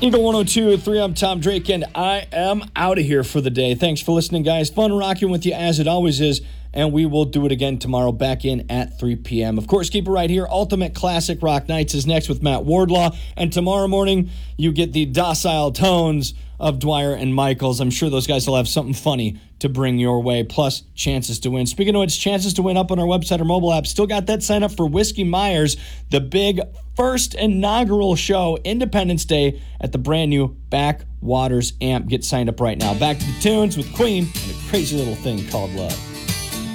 Eagle 102.3, I'm Tom Drake, and I am out of here for the day. Thanks for listening, guys. Fun rocking with you as it always is, and we will do it again tomorrow back in at 3 p.m. Of course, keep it right here. Ultimate Classic Rock Nights is next with Matt Wardlaw, and tomorrow morning you get the docile tones of Dwyer and Michaels. I'm sure those guys will have something funny to bring your way, plus chances to win. Speaking of which, chances to win up on our website or mobile app. Still got that sign up for Whiskey Myers, the big first inaugural show, Independence Day, at the brand new Backwaters Amp. Get signed up right now. Back to the tunes with Queen and a crazy little thing called love.